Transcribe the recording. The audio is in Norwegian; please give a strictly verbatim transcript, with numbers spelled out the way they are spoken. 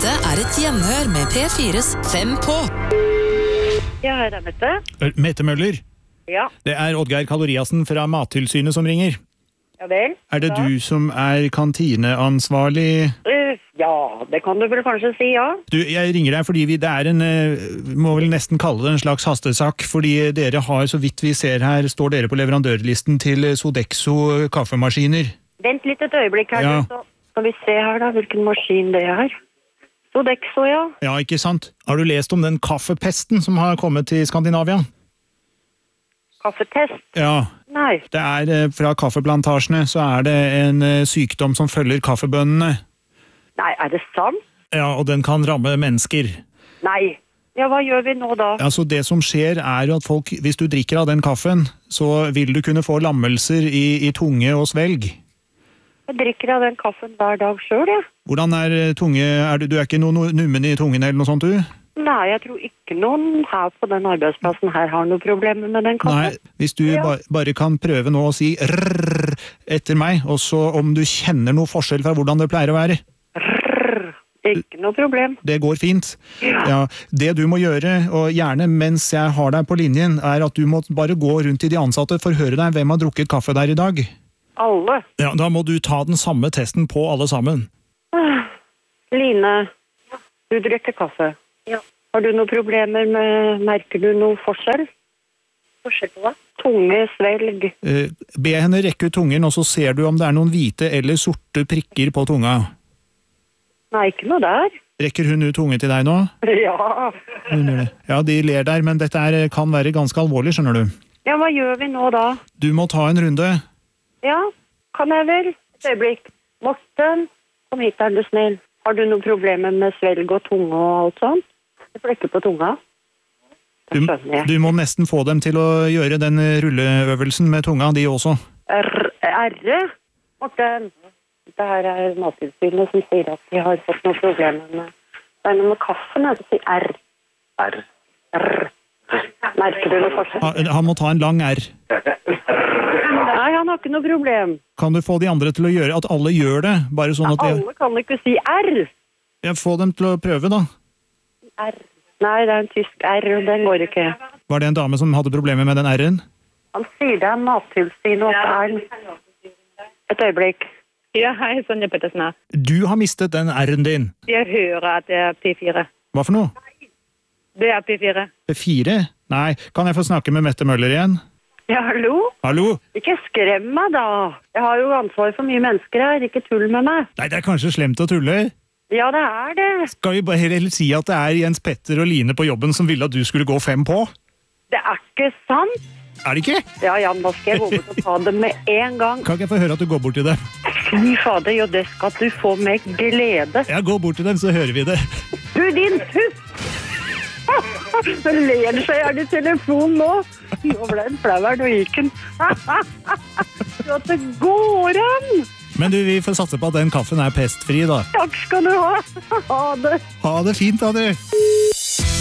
Dette er et gjenhør med P fires Fem på. Ja, her er Mette. Mette Møller. Ja. Det er Oddgeir Kaloriassen fra Mattilsynet som ringer. Ja vel. Er det ja. du som er kantineansvarlig? Uh, ja, det kan du vel kanskje si, ja. Du, jeg ringer deg fordi vi, det er en, uh, må vel nesten kalle det en slags hastesak, fordi dere har, så vidt vi ser her, står dere på leverandørlisten til Sodexo kaffemaskiner. Vent litt et øyeblikk her, Ja. så skal vi se her da, hvilken maskin det er. Sodexo, ja. Ja, ikke sant? Har du lest om den kaffepesten som har kommet til Skandinavia? Kaffetest? Ja, Nei. det er eh, fra kaffeplantasjene, så er det en eh, sykdom som følger kaffebønnene. Nei, er det sant? Ja, og den kan ramme mennesker. Nei. Ja, hva gjør vi nå da? Altså, det som skjer er jo at folk, hvis du drikker av den kaffen, så vil du kunne få lammelser i, i tunge og svelg. Jeg drikker av den kaffen hver dag selv, ja. Hvordan er eh, tunge, er du, du er ikke noe no- nummen i tungen eller noe sånt, du? Nei, jeg tror ikke noen her på den arbeidsplassen her har noe problemer med den kaffen. Nei, hvis du Ja. ba, bare kan prøve nå å si rrrr etter meg, og så om du kjenner noe forskjell fra hvordan det pleier å være. Rrr, ikke noe problem. Det går fint. Ja. Ja, det du må gjøre, og gjerne mens jeg har deg på linjen, er at du må bare gå rundt til de ansatte for å høre deg hvem har drukket kaffe der i dag. Alle. Ja, da må du ta den samme testen på alle sammen. Line, du drikker kaffe. Ja. Har du noen problemer med, merker du noe forskjell? Forskjell på hva? Tunge, svelg. Eh, be henne rekke ut tungen, og så ser du om det er noen hvite eller sorte prikker på tunga. Nei, ikke noe der. Rekker hun ut tunge til deg nå? Ja. Hun gjør det. Ja, de ler der, men dette er, kan være ganske alvorlig, skjønner du. Ja, hva gjør vi nå da? Du må ta en runde. Ja, kan jeg vel? Et øyeblikk. Morten, kom hit, er du snill. Har du noen problemer med svelg og tunge og alt sånt? Det flekker på tunga. Det Du, skjønner jeg. du må nesten få dem til å gjøre den rulleøvelsen med tunga, de også. R- R? Morten, det her er Mattilsynet som sier at de har fått noen problemer med... Det er noe med kaffen, jeg vil si R. R. R. Merker du noe forskjell? Han, han må ta en lang R. Nei, han har ikke noe problem. Kan du få de andre til å gjøre at alle gjør det? Bare sånn at vi, Alle kan ikke si R. ja, få dem til å prøve, da. R. Nei, det er en tysk R, og den går ikke. Var det en dame som hadde problemer med den R-en? Han sier det er Mattilsynet, og det er... Et øyeblikk. Ja, hei, Sonja Pettersen her. Du har mistet den R-en din. Jeg hører at det er P fire. Hva for noe? Det er P fire. Fire? Nei, kan jeg få snakke med Mette Møller igjen? Ja, hallo? Hallo? Ikke skrem meg da. Jeg har jo ansvar for mye mennesker her, ikke tull med meg. Nei, det er kanskje slemt å tulle. Ja, det er det. Skal vi bare heller si at det er Jens Petter og Line på jobben som ville at du skulle gå fem på? Det er ikke sant. Er det ikke? Ja, Jan, da skal jeg gå bort og ta det med en gang. Kan ikke jeg få høre at du går bort til dem? Fy fader, jo, det skal du få med glede. Ja, gå bort til dem, så hører vi det. Du, din tuss! Så ler det seg, er det telefon nå? Nå ble den flau her, nå gikk den. Så at det går an. Men du, vi får satse på at den kaffen er pestfri, da. Takk skal du ha. Ha det. Ha det fint, da, du.